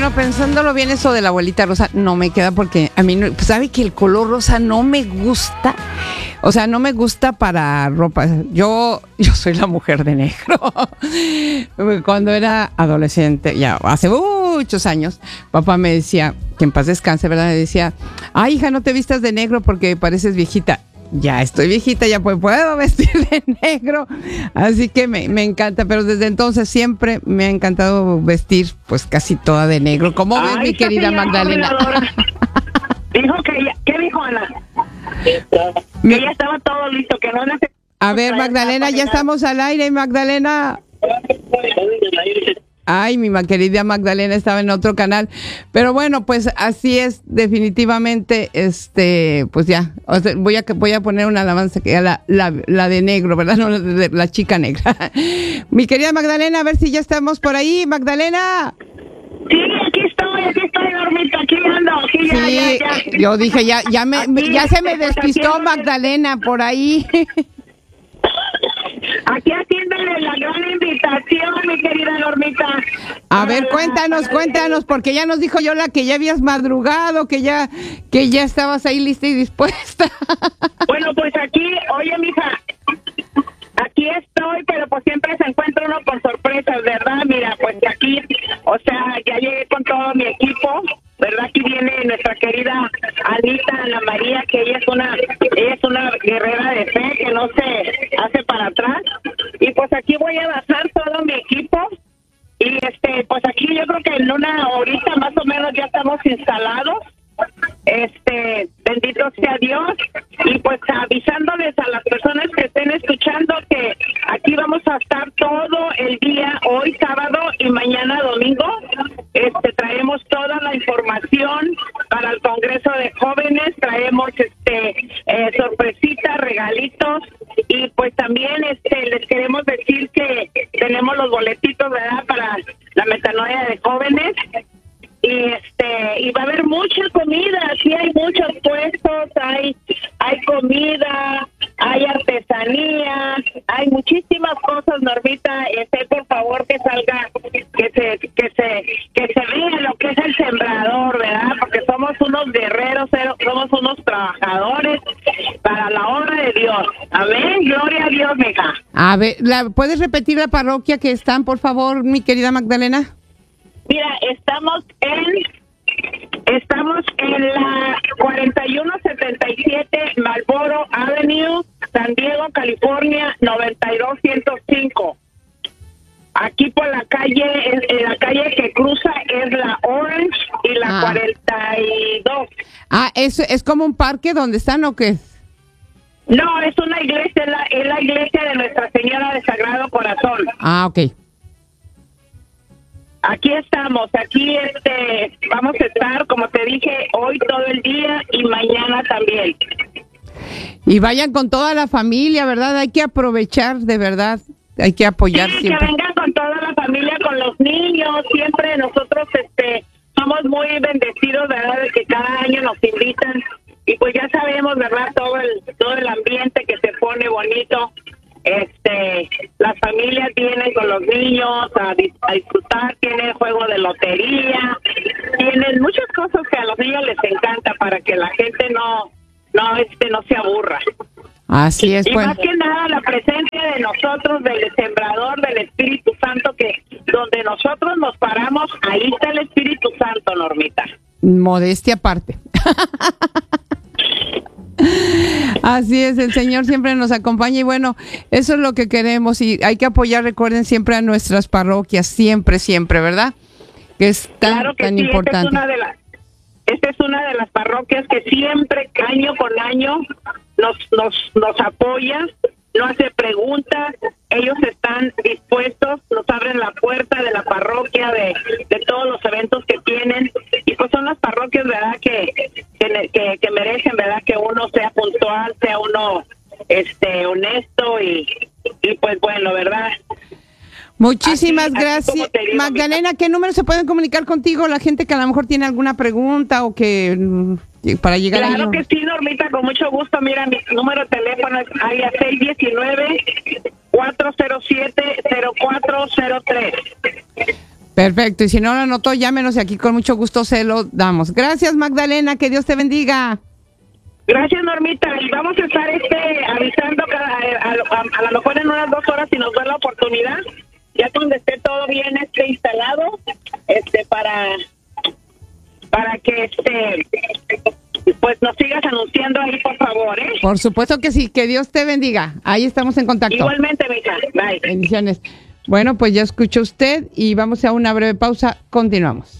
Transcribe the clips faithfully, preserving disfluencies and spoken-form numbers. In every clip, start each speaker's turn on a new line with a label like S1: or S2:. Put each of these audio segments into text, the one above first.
S1: bueno, pensándolo bien, eso de la abuelita rosa no me queda porque a mí, no, pues, sabe que el color rosa no me gusta. O sea, no me gusta para ropa. Yo, yo soy la mujer de negro. Cuando era adolescente, ya hace muchos años, papá me decía, que en paz descanse, ¿verdad? Me decía, ay, hija, no te vistas de negro porque pareces viejita. Ya estoy viejita, ya pues puedo vestir de negro, así que me, me encanta, pero desde entonces siempre me ha encantado vestir pues casi toda de negro. ¿Cómo ves, mi querida Magdalena?
S2: Dijo que ya, ¿qué dijo Ana? Que ya estaba todo listo, que no necesitaba.
S1: A ver, Magdalena, ya estamos al aire, Magdalena. Ay, mi querida Magdalena estaba en otro canal. Pero bueno, pues así es, definitivamente, este, pues ya, o sea, voy a voy a poner una alabanza que la, la, la de negro, ¿verdad? No, la, de, la chica negra. Mi querida Magdalena, a ver si ya estamos por ahí, Magdalena.
S2: Sí, aquí estoy, aquí estoy, Normita, aquí ando, aquí ya,
S1: sí,
S2: ya, ya.
S1: Yo dije, ya, ya me,
S2: aquí,
S1: ya se me
S2: pues,
S1: despistó
S2: aquí,
S1: Magdalena por ahí.
S2: Aquí haciéndole la gran invitación, mi querida Normita.
S1: A ver, cuéntanos, cuéntanos, porque ya nos dijo Yola que ya habías madrugado, que ya, que ya estabas ahí lista y dispuesta.
S2: Bueno, pues aquí, oye, mija, aquí estoy, pero pues siempre se encuentra uno con sorpresas, ¿verdad? Mira, pues aquí, o sea, ya llegué con todo mi equipo, ¿verdad? Aquí viene nuestra querida Anita Ana María, que ella es una, ella es una guerrera de fe que no se hace para atrás. Y pues aquí voy a bajar todo mi equipo. Y este, pues aquí yo creo que en una horita más o menos ya estamos instalados. Este, bendito sea Dios. Y pues avisándoles a las personas que estén escuchando que aquí vamos a estar todo el día, hoy sábado y mañana domingo. Este, traemos toda la información para el Congreso de Jóvenes, traemos este eh, sorpresitas, regalitos, y pues también este les queremos decir que tenemos los boletitos, ¿verdad?, para la metanoia de jóvenes. Y este y va a haber mucha comida, sí, hay muchos puestos, hay hay comida, hay artesanía, hay muchísimas cosas, Normita. Este, por favor, que salga, que se que se que se vea lo que es el sembrador, ¿verdad? Porque somos unos guerreros, somos unos trabajadores para la obra de Dios. Amén, gloria a Dios, mija.
S1: A ver, ¿la, ¿puedes repetir la parroquia que están, por favor, mi querida Magdalena?
S2: Mira, estamos en estamos en la cuarenta y uno setenta y siete Marlboro Avenue, San Diego, California, noventa y dos ciento cinco. Aquí por la calle, en la calle que cruza es la Orange y la ah. cuarenta y dos.
S1: Ah, ¿es, es como un parque donde están o qué?
S2: No, es una iglesia, es la, es la iglesia de Nuestra Señora de Sagrado Corazón.
S1: Ah, ok.
S2: Aquí estamos, aquí este, vamos a estar, como te dije, hoy todo el día y mañana también.
S1: Y vayan con toda la familia, ¿verdad? Hay que aprovechar, de verdad, hay que apoyar
S2: sí,
S1: siempre.
S2: Que vengan con toda la familia, con los niños, siempre nosotros este, somos muy bendecidos, ¿verdad?, de que cada año nos invitan. Y pues ya sabemos, ¿verdad?, todo el, todo el ambiente que se pone bonito. Este, las familias vienen con los niños a, a disfrutar, tienen juego de lotería, tienen muchas cosas que a los niños les encanta para que la gente no, no, este, no se aburra.
S1: Así es,
S2: y
S1: pues.
S2: más que nada la presencia de nosotros, del sembrador, del Espíritu Santo, que donde nosotros nos paramos, ahí está el Espíritu Santo, Normita.
S1: Modestia aparte. Así es, el Señor siempre nos acompaña y bueno, eso es lo que queremos y hay que apoyar, recuerden, siempre a nuestras parroquias, siempre, siempre, ¿verdad? Que es tan,
S2: claro que
S1: tan
S2: sí,
S1: importante.
S2: Esta es, una de las, esta es una de las parroquias que siempre, año con año, nos, nos, nos apoya, no hace preguntas, ellos están dispuestos, nos abren la puerta de la parroquia, de, de todos los eventos que tienen, y pues son las parroquias, ¿verdad?, que, que, que, que merecen, ¿verdad?, que uno sea puntual, sea uno este honesto y, y pues bueno, ¿verdad?
S1: Muchísimas
S2: así,
S1: gracias.
S2: Así digo,
S1: Magdalena, ¿qué número se pueden comunicar contigo la gente que a lo mejor tiene alguna pregunta o que para llegar
S2: claro
S1: ahí?
S2: Claro que sí, Normita, con mucho gusto. Mira, mi número de teléfono es área seis uno nueve, cuatro cero siete, cero cuatro cero tres.
S1: Perfecto, y si no lo anotó, llámenos y aquí con mucho gusto se lo damos. Gracias, Magdalena, que Dios te bendiga.
S2: Gracias, Normita, y vamos a estar este avisando cada, a, a, a lo mejor en unas dos horas si nos da la oportunidad, ya cuando esté todo bien este instalado, este para para que este pues nos sigas anunciando ahí, por favor, ¿eh?
S1: Por supuesto que sí, que Dios te bendiga. Ahí estamos en contacto.
S2: Igualmente, mija. Bye.
S1: Bendiciones. Bueno, pues ya escuchó usted y vamos a una breve pausa. Continuamos.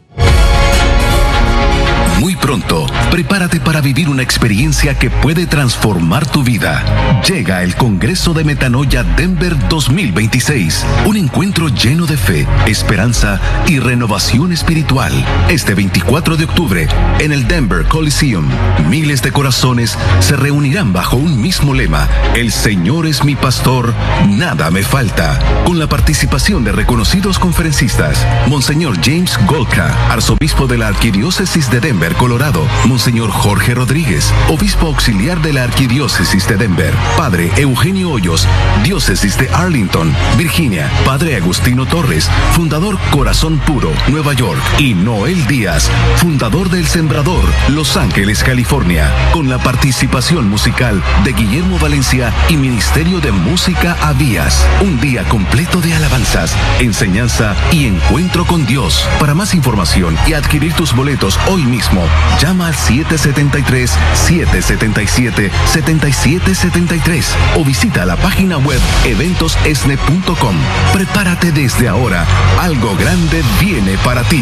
S3: Muy pronto, prepárate para vivir una experiencia que puede transformar tu vida. Llega el Congreso de Metanoia Denver dos mil veintiséis, un encuentro lleno de fe, esperanza y renovación espiritual. Este veinticuatro de octubre, en el Denver Coliseum, miles de corazones se reunirán bajo un mismo lema: El Señor es mi pastor, nada me falta. Con la participación de reconocidos conferencistas: Monseñor James Golka, arzobispo de la Arquidiócesis de Denver, Colorado; Monseñor Jorge Rodríguez, obispo auxiliar de la Arquidiócesis de Denver; Padre Eugenio Hoyos, diócesis de Arlington, Virginia; Padre Agustino Torres, fundador Corazón Puro, Nueva York; y Noel Díaz, fundador del Sembrador, Los Ángeles, California, con la participación musical de Guillermo Valencia y Ministerio de Música Avías. Un día completo de alabanzas, enseñanza y encuentro con Dios. Para más información y adquirir tus boletos hoy mismo, llama al siete siete tres, siete siete siete, siete siete siete tres o visita la página web eventos esne punto com. Prepárate desde ahora, algo grande viene para ti.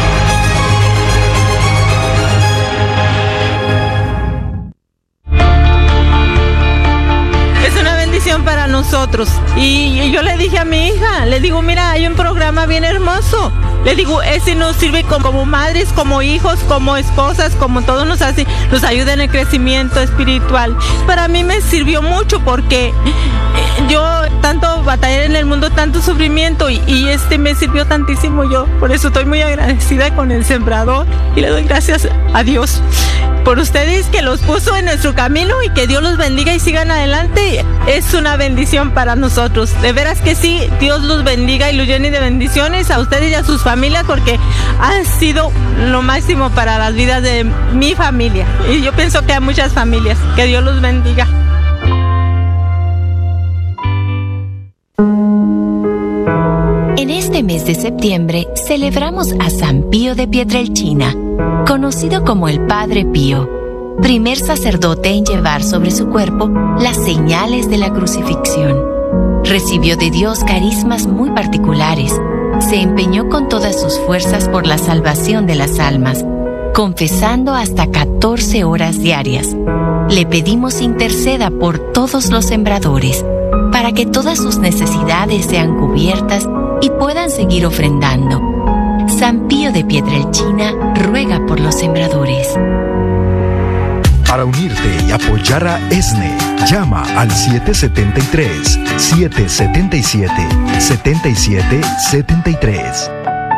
S4: Para nosotros. Y yo le dije a mi hija, le digo, mira, hay un programa bien hermoso. Le digo, ese nos sirve como, como madres, como hijos, como esposas, como todo nos hace, nos ayuda en el crecimiento espiritual. Para mí me sirvió mucho porque yo tanto batallé en el mundo, tanto sufrimiento y, y este me sirvió tantísimo yo. Por eso estoy muy agradecida con el Sembrador y le doy gracias a Dios por ustedes que los puso en nuestro camino y que Dios los bendiga y sigan adelante. Es una bendición para nosotros. De veras que sí, Dios los bendiga y los llene de bendiciones a ustedes y a sus familias porque han sido lo máximo para las vidas de mi familia. Y yo pienso que hay muchas familias. Que Dios los bendiga.
S5: En este mes de septiembre celebramos a San Pío de Pietrelcina, conocido como el Padre Pío, primer sacerdote en llevar sobre su cuerpo las señales de la crucifixión. Recibió de Dios carismas muy particulares, se empeñó con todas sus fuerzas por la salvación de las almas, confesando hasta catorce horas diarias. Le pedimos interceda por todos los sembradores, para que todas sus necesidades sean cubiertas y puedan seguir ofrendando. San Pío de Pietrelcina ruega por los sembradores.
S6: Para unirte y apoyar a ESNE, llama al siete siete tres, siete siete siete, siete siete siete tres.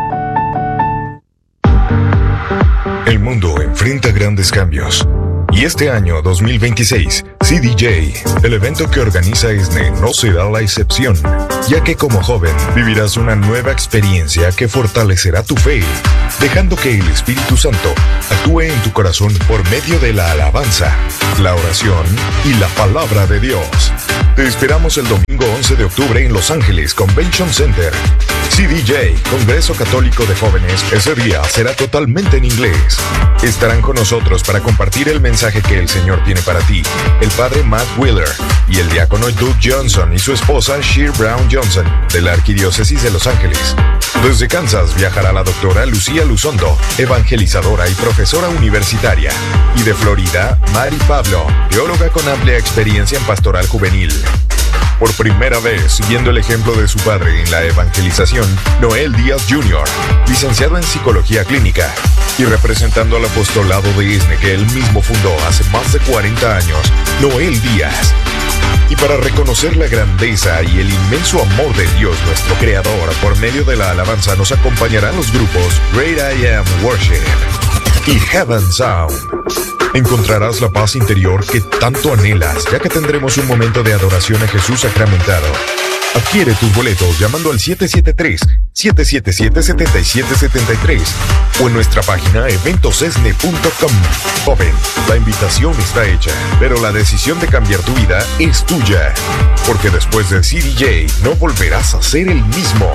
S7: El mundo enfrenta grandes cambios. Y este año dos mil veintiséis, C D J, el evento que organiza ESNE, no será la excepción, ya que como joven vivirás una nueva experiencia que fortalecerá tu fe, dejando que el Espíritu Santo actúe en tu corazón por medio de la alabanza, la oración y la palabra de Dios. Te esperamos el domingo once de octubre en Los Ángeles Convention Center. C D J, Congreso Católico de Jóvenes, ese día será totalmente en inglés. Estarán con nosotros para compartir el mensaje que el Señor tiene para ti, el padre Matt Wheeler y el diácono Doug Johnson y su esposa Sheer Brown Johnson, de la Arquidiócesis de Los Ángeles. Desde Kansas viajará la doctora Lucía Luzondo, evangelizadora y profesora universitaria. Y de Florida, Mari Pablo, teóloga con amplia experiencia en pastoral juvenil. Por primera vez, siguiendo el ejemplo de su padre en la evangelización, Noel Díaz junior, licenciado en Psicología Clínica, y representando al apostolado de ESNE que él mismo fundó hace más de cuarenta años, Noel Díaz. Y para reconocer la grandeza y el inmenso amor de Dios nuestro Creador, por medio de la alabanza nos acompañarán los grupos Great I Am Worship y Heaven Sound. Encontrarás la paz interior que tanto anhelas, ya que tendremos un momento de adoración a Jesús sacramentado. Adquiere tus boletos llamando al siete siete tres, siete siete siete, siete siete siete tres o en nuestra página eventos esne punto com. Joven, la invitación está hecha, pero la decisión de cambiar tu vida es tuya. Porque después del C D J no volverás a ser el mismo.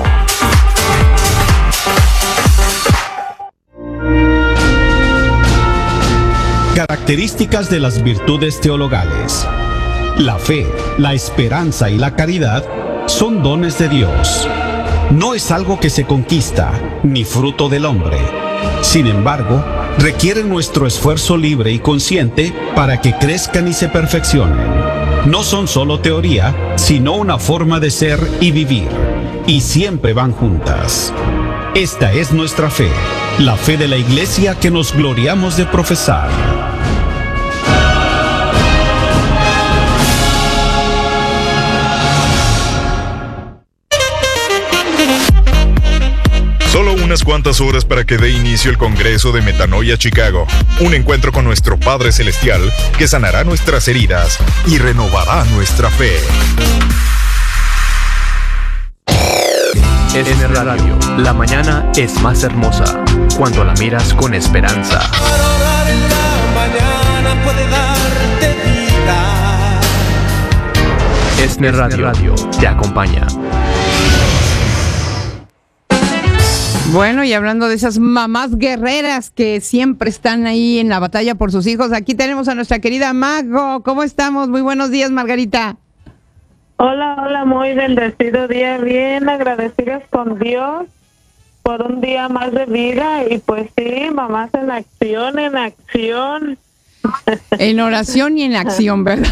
S8: Características de las virtudes teologales. La fe, la esperanza y la caridad son dones de Dios. No es algo que se conquista, ni fruto del hombre. Sin embargo, requieren nuestro esfuerzo libre y consciente para que crezcan y se perfeccionen. No son solo teoría, sino una forma de ser y vivir, y siempre van juntas. Esta es nuestra fe, la fe de la Iglesia que nos gloriamos de profesar.
S7: Solo unas cuantas horas para que dé inicio el Congreso de Metanoia Chicago. Un encuentro con nuestro Padre Celestial que sanará nuestras heridas y renovará nuestra fe.
S9: Esne Radio, la mañana es más hermosa cuando la miras con esperanza.
S10: Para orar en la mañana puede darte vida.
S9: Esne Radio, Radio te acompaña.
S1: Bueno, y hablando de esas mamás guerreras que siempre están ahí en la batalla por sus hijos, aquí tenemos a nuestra querida Mago. ¿Cómo estamos? Muy buenos días, Margarita.
S2: Hola, hola, muy bendecido día, bien agradecidas con Dios por un día más de vida y pues sí, mamás en acción, en acción.
S1: En oración y en acción, ¿verdad?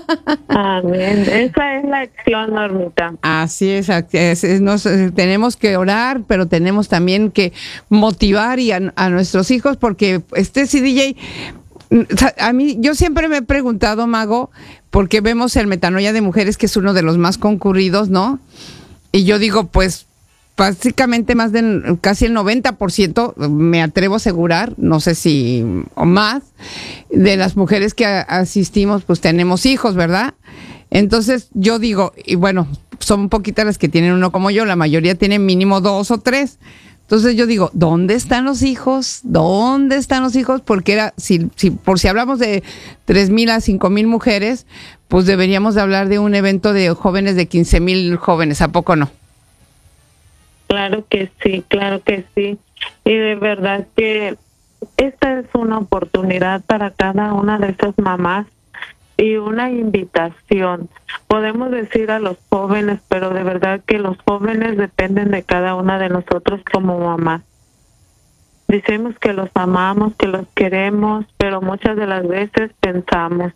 S2: Amén. Esa es la acción, Normita.
S1: Así es, es, es nos, tenemos que orar, pero tenemos también que motivar y a, a nuestros hijos, porque este C D J, a mí, yo siempre me he preguntado, Mago, porque vemos el Metanoia de Mujeres, que es uno de los más concurridos, ¿no? Y yo digo, pues, básicamente más de casi el noventa por ciento, me atrevo a asegurar, no sé si o más, de las mujeres que a, asistimos, pues tenemos hijos, ¿verdad? Entonces yo digo, y bueno, son poquitas las que tienen uno como yo, la mayoría tienen mínimo dos o tres. Entonces yo digo, ¿dónde están los hijos? ¿Dónde están los hijos? Porque era, si, si por si hablamos de tres mil a cinco mil mujeres, pues deberíamos de hablar de un evento de jóvenes de quince mil jóvenes, ¿a poco no?
S2: Claro que sí, claro que sí. Y de verdad que esta es una oportunidad para cada una de esas mamás y una invitación. Podemos decir a los jóvenes, pero de verdad que los jóvenes dependen de cada una de nosotros como mamás. Decimos que los amamos, que los queremos, pero muchas de las veces pensamos,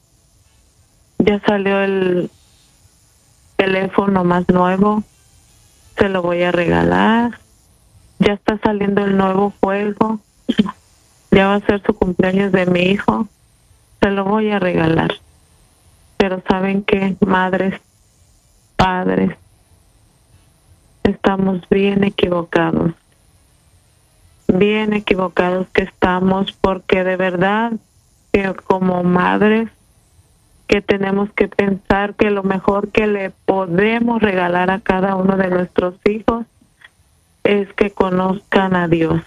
S2: ya salió el teléfono más nuevo, se lo voy a regalar, ya está saliendo el nuevo juego, ya va a ser su cumpleaños de mi hijo, se lo voy a regalar. Pero ¿saben qué? Madres, padres, estamos bien equivocados, bien equivocados que estamos, porque de verdad que como madres que tenemos que pensar que lo mejor que le podemos regalar a cada uno de nuestros hijos es que conozcan a Dios,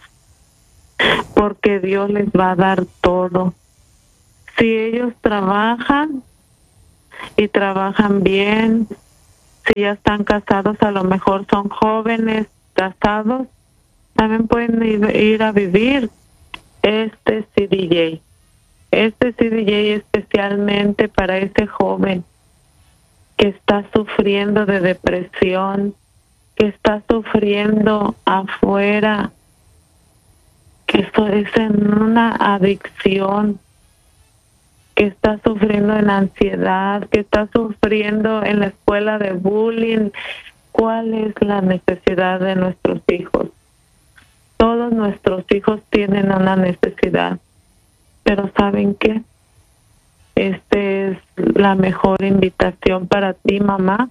S2: porque Dios les va a dar todo. Si ellos trabajan y trabajan bien, si ya están casados, a lo mejor son jóvenes casados, también pueden ir, ir a vivir este C D J. Este C D J especialmente para ese joven que está sufriendo de depresión, que está sufriendo afuera, que esto es en una adicción, que está sufriendo en ansiedad, que está sufriendo en la escuela de bullying. ¿Cuál es la necesidad de nuestros hijos? Todos nuestros hijos tienen una necesidad. Pero ¿saben qué? Esta es la mejor invitación para ti, mamá,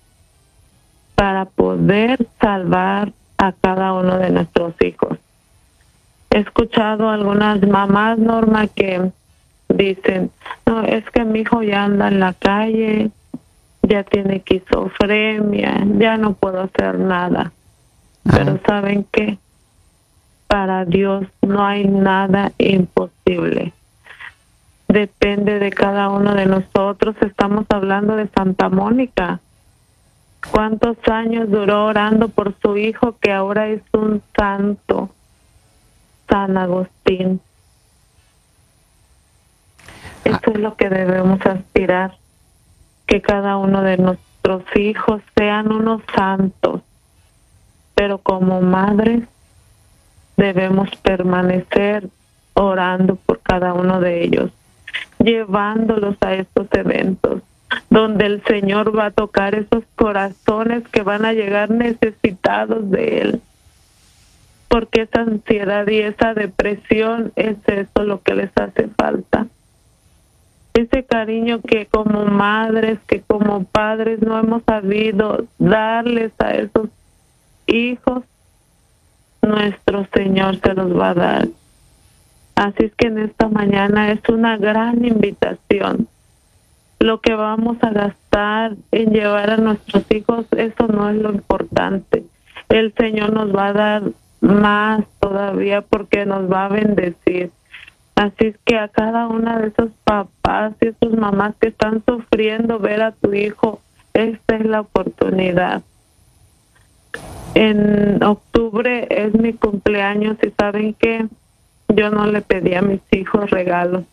S2: para poder salvar a cada uno de nuestros hijos. He escuchado a algunas mamás, Norma, que dicen, no, es que mi hijo ya anda en la calle,
S11: ya tiene esquizofrenia, ya no puedo hacer nada. Ajá. Pero ¿saben qué? Para Dios no hay nada imposible. Depende de cada uno de nosotros. Estamos hablando de Santa Mónica. ¿Cuántos años duró orando por su hijo que ahora es un santo? San Agustín. Eso es lo que debemos aspirar, que cada uno de nuestros hijos sean unos santos, pero como madres debemos permanecer orando por cada uno de ellos, llevándolos a estos eventos, donde el Señor va a tocar esos corazones que van a llegar necesitados de Él, porque esa ansiedad y esa depresión es eso lo que les hace falta. Ese cariño que como madres, que como padres no hemos sabido darles a esos hijos, nuestro Señor se los va a dar. Así es que en esta mañana es una gran invitación. Lo que vamos a gastar en llevar a nuestros hijos, eso no es lo importante. El Señor nos va a dar más todavía porque nos va a bendecir. Así es que a cada una de esos papás y esos mamás que están sufriendo ver a tu hijo, esta es la oportunidad. En octubre es mi cumpleaños y ¿saben qué? Yo no le pedí a mis hijos regalos.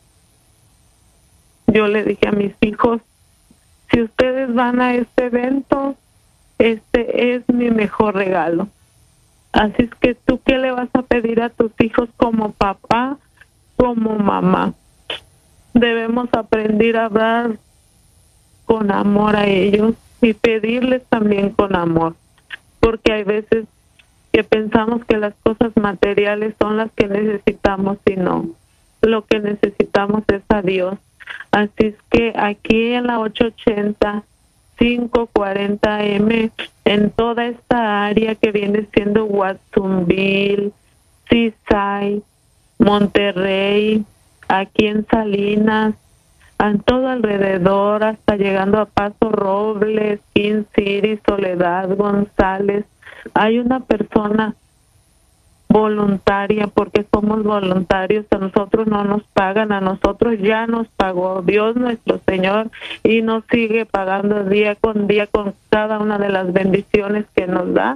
S11: Yo le dije a mis hijos, si ustedes van a este evento, este es mi mejor regalo. Así es que tú, ¿qué le vas a pedir a tus hijos como papá, como mamá? Debemos aprender a hablar con amor a ellos y pedirles también con amor, porque hay veces que pensamos que las cosas materiales son las que necesitamos y no, lo que necesitamos es a Dios. Así es que aquí en la ochocientos ochenta, quinientos cuarenta eme, en toda esta área que viene siendo Watsonville, Seaside, Monterrey, aquí en Salinas, en todo alrededor, hasta llegando a Paso Robles, King City, Soledad, González, hay una persona voluntaria, porque somos voluntarios, a nosotros no nos pagan, a nosotros ya nos pagó Dios nuestro Señor y nos sigue pagando día con día con cada una de las bendiciones que nos da,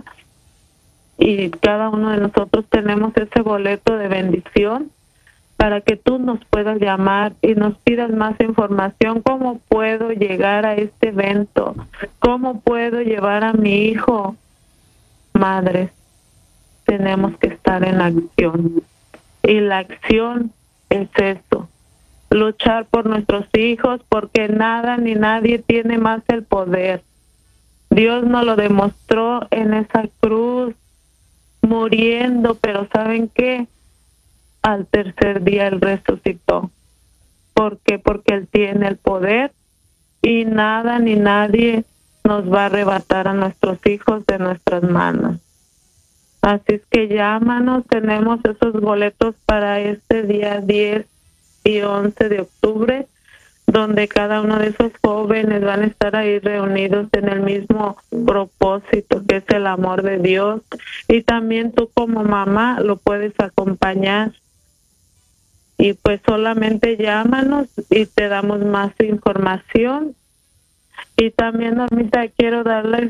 S11: y cada uno de nosotros tenemos ese boleto de bendición para que tú nos puedas llamar y nos pidas más información. ¿Cómo puedo llegar a este evento? ¿Cómo puedo llevar a mi hijo? Madres, tenemos que estar en acción. Y la acción es eso, luchar por nuestros hijos, porque nada ni nadie tiene más el poder. Dios nos lo demostró en esa cruz, muriendo, pero ¿saben qué? Al tercer día Él resucitó. ¿Por qué? Porque Él tiene el poder y nada ni nadie nos va a arrebatar a nuestros hijos de nuestras manos. Así es que llámanos, tenemos esos boletos para este día diez y once de octubre, donde cada uno de esos jóvenes van a estar ahí reunidos en el mismo propósito, que es el amor de Dios. Y también tú como mamá lo puedes acompañar. Y pues solamente llámanos y te damos más información. Y también, Normita, quiero darles